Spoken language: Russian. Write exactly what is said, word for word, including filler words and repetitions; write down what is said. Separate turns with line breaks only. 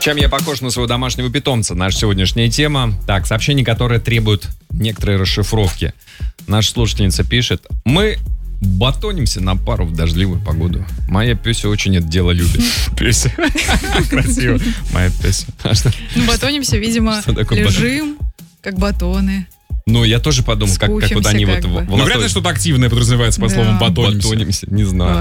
Чем я похож на своего домашнего питомца? Наша сегодняшняя тема. Так, сообщения, которые требуют некоторой расшифровки. Наша слушательница пишет: мы батонимся на пару в дождливую погоду. Моя пёся очень это дело любит. Пёся. Красиво. Моя пёся.
Ну, батонимся, видимо, лежим, как батоны.
Ну, я тоже подумал, как, как вот они вот...
Бы.
Ну,
вряд ли что-то активное подразумевается по словам батонимся.
Батонимся, не знаю.